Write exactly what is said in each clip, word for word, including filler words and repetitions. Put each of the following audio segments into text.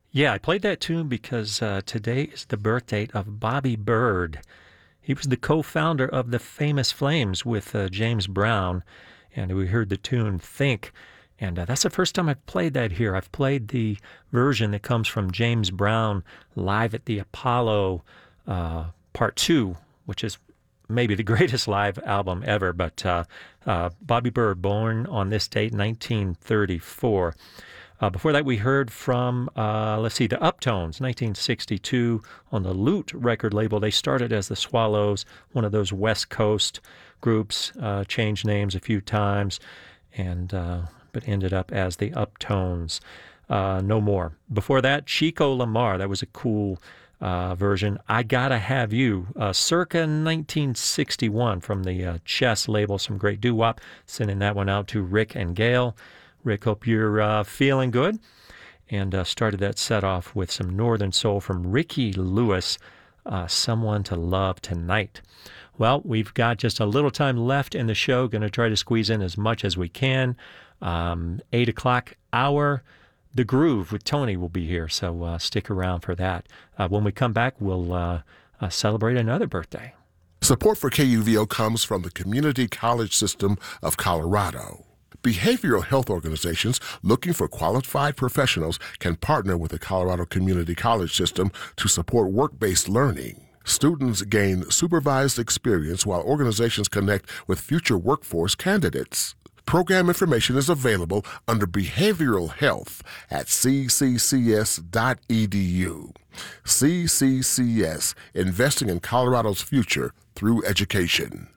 Yeah, I played that tune because uh, today is the birthday of Bobby Byrd. He was the co-founder of the Famous Flames with uh, James Brown, and we heard the tune Think. And uh, that's the first time I've played that here. I've played the version that comes from James Brown live at the Apollo uh, Part two, which is maybe the greatest live album ever. But uh, uh, Bobby Byrd, born on this date, nineteen thirty-four. Uh, before that, we heard from, uh, let's see, the Uptones, nineteen sixty-two, on the Loot record label. They started as the Swallows, one of those West Coast groups, uh, changed names a few times, and uh, but ended up as the Uptones. Uh, no more. Before that, Chico Lamar. That was a cool uh, version. I Gotta Have You, uh, circa nineteen sixty-one, from the uh, Chess label. Some great doo-wop. Sending that one out to Rick and Gail. Rick, hope you're uh, feeling good. And uh, started that set off with some Northern Soul from Ricky Lewis, uh, Someone to Love Tonight. Well, we've got just a little time left in the show. Going to try to squeeze in as much as we can. Um, eight o'clock hour, The Groove with Tony will be here, so uh, stick around for that. Uh, when we come back, we'll uh, uh, celebrate another birthday. Support for K U V O comes from the Community College System of Colorado. Behavioral health organizations looking for qualified professionals can partner with the Colorado Community College System to support work-based learning. Students gain supervised experience while organizations connect with future workforce candidates. Program information is available under Behavioral Health at c c c s dot e d u. C C C S, investing in Colorado's future through education.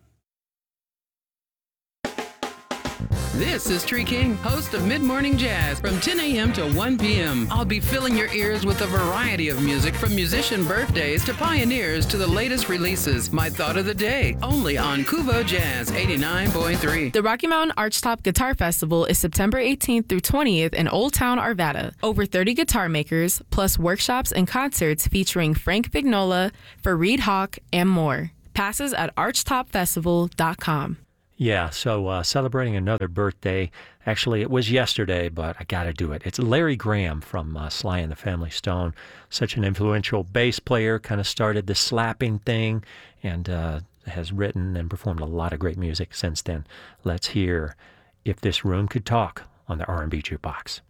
This is Tree King, host of Mid Morning Jazz from ten a.m. to one p.m. I'll be filling your ears with a variety of music, from musician birthdays to pioneers to the latest releases. My thought of the day, only on Kuvo Jazz eighty-nine point three. The Rocky Mountain Archtop Guitar Festival is September eighteenth through twentieth in Old Town Arvada. Over thirty guitar makers, plus workshops and concerts featuring Frank Vignola, Fareed Hawk, and more. Passes at archtop festival dot com. Yeah, so uh, celebrating another birthday. Actually, it was yesterday, but I got to do it. It's Larry Graham from uh, Sly and the Family Stone. Such an influential bass player, kind of started the slapping thing, and uh, has written and performed a lot of great music since then. Let's hear If This Room Could Talk on the R and B Jukebox.